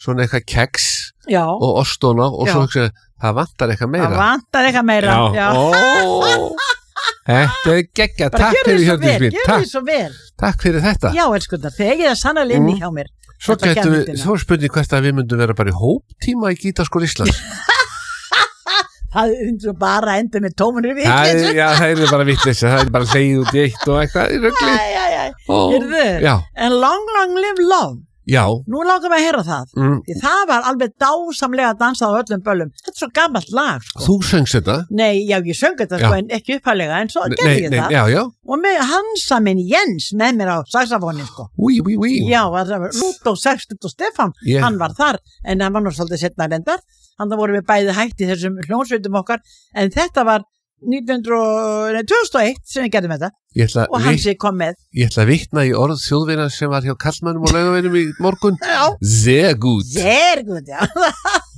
svona eitthvað keks Já. og ostóna og svo hugsa það vantar eitthvað meira. Já. Þetta er geggja, takk fyrir Hjördís mín. Gjörðu svo vel. Takk fyrir þetta. Já, elskunar, þið það sannarlega inni hjá mér. Svo getum við, þá spurning hvert að við myndum vera bara í hóptíma í Gítarskóla Íslands. Það er bara enda með tómunir í vitleysu. Já, það er bara vitleysu, það er bara hlegið út í eitt og eitthvað í rugli. Heyrðu, en long live love. Já. Nú langar við að heyra það. Því það var alveg dásamlega dansað á öllum böllum. Þetta er svo gammalt lag, sko. Þú söngst þetta? Nei, ég söng þetta, sko, en ekki upphæðlega, en svo gerði ég það. Já. Og með Hansa minn Jens með mér á saxafónin, sko. Úi. Já, það var Lúdó, Sextut og Stefán, hann var þar, en hann var nú svolítið setna reyndar. Hann það voru við bæði hætt í þessum hljómsveitum okkar, en þetta var 2001 sem við gerðum þetta og Hansi kom með. Ég ætla að vitna í orð þjóðvina sem var hjá Kallmannum og Laugavinum í morgun. Já. Sehr gut, já.